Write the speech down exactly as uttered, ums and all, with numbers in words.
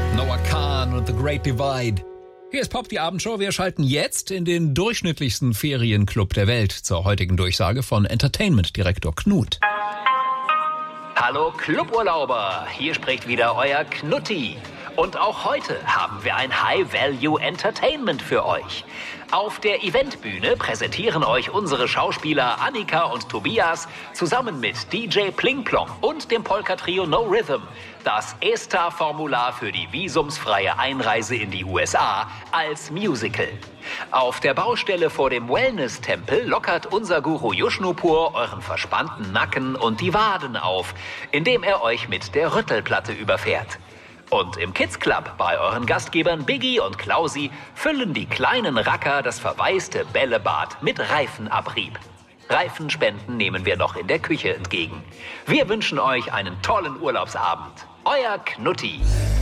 Noah Kahn und The Great Divide. Hier ist Pop, die Abendshow. Wir schalten jetzt in den durchschnittlichsten Ferienclub der Welt zur heutigen Durchsage von Entertainment-Direktor Knut. Hallo Cluburlauber, hier spricht wieder euer Knutti. Und auch heute haben wir ein High-Value-Entertainment für euch. Auf der Eventbühne präsentieren euch unsere Schauspieler Annika und Tobias zusammen mit D J Plingplong und dem Polka-Trio No Rhythm das E S T A-Formular für die visumsfreie Einreise in die U S A als Musical. Auf der Baustelle vor dem Wellness-Tempel lockert unser Guru Yushnupur euren verspannten Nacken und die Waden auf, indem er euch mit der Rüttelplatte überfährt. Und im Kids Club bei euren Gastgebern Biggie und Klausi füllen die kleinen Racker das verwaiste Bällebad mit Reifenabrieb. Reifenspenden nehmen wir noch in der Küche entgegen. Wir wünschen euch einen tollen Urlaubsabend. Euer Knutti.